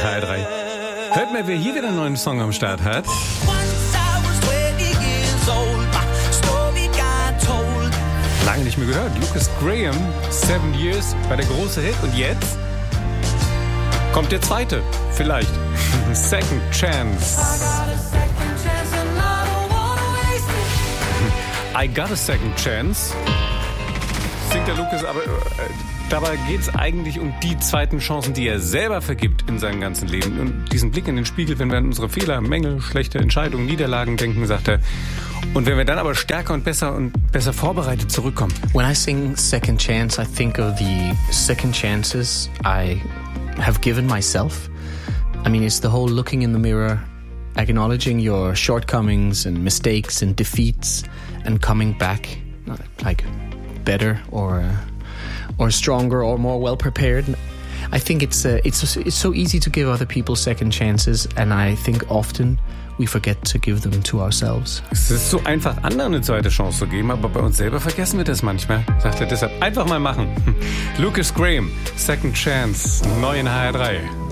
HR3. Hört mal, wer hier wieder einen neuen Song am Start hat. Lange nicht mehr gehört. Lucas Graham, 7 Years, war der große Hit. Und jetzt kommt der zweite, vielleicht. Second Chance. I got a second chance. Singt der Lucas, aber dabei geht es eigentlich um die zweiten Chancen, die er selber vergibt in seinem ganzen Leben. Und diesen Blick in den Spiegel, wenn wir an unsere Fehler, Mängel, schlechte Entscheidungen, Niederlagen denken, sagt er. Und wenn wir dann aber stärker und besser vorbereitet zurückkommen. When I sing Second Chance, I think of the second chances I have given myself. I mean, it's the whole looking in the mirror, acknowledging your shortcomings and mistakes and defeats and coming back like better or stronger or more well prepared. I think it's so easy to give other people second chances, and I think often we forget to give them to ourselves. Es ist so einfach, anderen eine zweite Chance zu geben, aber bei uns selber vergessen wir das manchmal. Sagt er deshalb, einfach mal machen. Lucas Graham, Second Chance, neu in HR3.